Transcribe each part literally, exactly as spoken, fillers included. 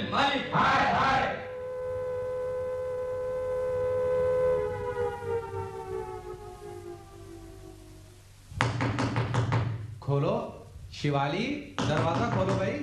मालिक हाय हाय। खोलो शिवाली, दरवाजा खोलो भाई।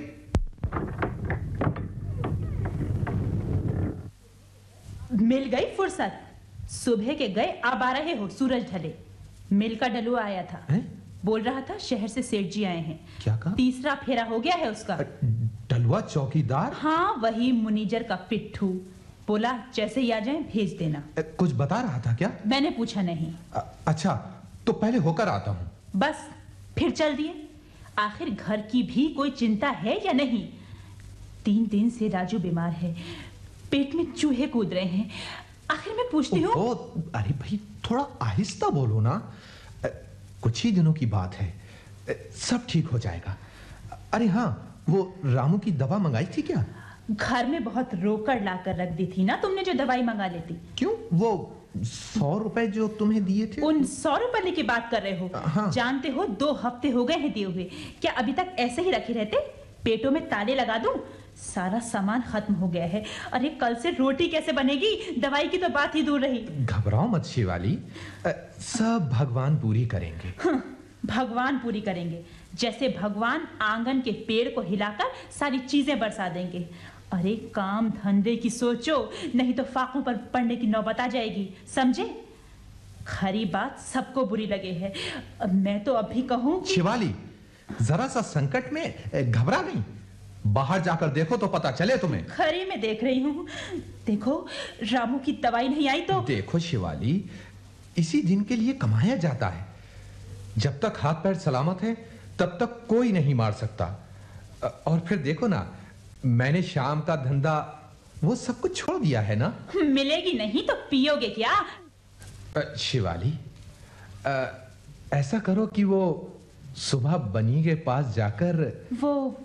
मिल गई फुर्सत। सुबह के गए, अब आ रहे हो सूरज ढले। मिल का डलुआ आया था। है? बोल रहा था शहर से सेठ जी आए हैं। क्या कहा? तीसरा फेरा हो गया है उसका। डलुआ चौकीदार? हाँ, वही मुनीजर का पिट्ठू। बोला जैसे ही आ जाए भेज देना। कुछ बता रहा था क्या? मैंने पूछा नहीं। आ, अच्छा, तो पहले होकर आता हूँ। बस फिर चल दिए। आखिर घर की भी कोई चिंता है या नहीं? तीन दिन से राजू बीमार है, पेट में चूहे कूद रहे हैं। आखिर मैं पूछती हूँ। अरे भाई, थोड़ा आहिस्ता बोलो ना। कुछ ही दिनों की बात है, सब ठीक हो जाएगा। अरे हाँ, वो रामू की दवा मंगाई थी क्या? घर में बहुत रोकड़ लाकर रख दी थी ना तुमने, जो दवाई मंगा लेती। क्यों? वो सौ रुपए जो तुम्हें दिए थे? उन सौ रुपए की बात कर रहे हो? हाँ। जानते हो दो हफ्ते हो गए हैं दिए हुए। क्या अभी तक ऐसे ही रखे रहते? पेटों में ताले लगा दूं? सारा सामान खत्म हो गया है। अरे कल से रोटी कैसे बनेगी? दवाई की तो बात ही दूर रही। घबराओ मत शिवाली, सब भगवान पूरी करेंगे। हाँ, भगवान पूरी करेंगे। जैसे भगवान आंगन के पेड़ को हिलाकर सारी चीजें बरसा देंगे। अरे काम धंधे की सोचो, नहीं तो फाकों पर पड़ने की नौबत आ जाएगी, समझे? खरी बात सबको बुरी लगे है। मैं तो अभी कहूं कि... शिवाली, जरा सा संकट में घबरा नहीं। बाहर जाकर देखो तो पता चले तुम्हें। खरी में देख रही हूँ। देखो रामू की दवाई नहीं आई तो... देखो शिवाली, इसी दिन के लिए कमाया जाता है। जब तक हाथ पैर सलामत है तब तक कोई नहीं मार सकता। और फिर देखो ना, मैंने शाम का धंधा वो सब कुछ छोड़ दिया है ना। मिलेगी नहीं तो पियोगे क्या? शिवाली, आ, ऐसा करो कि वो सुबह बनी के पास जाकर... वो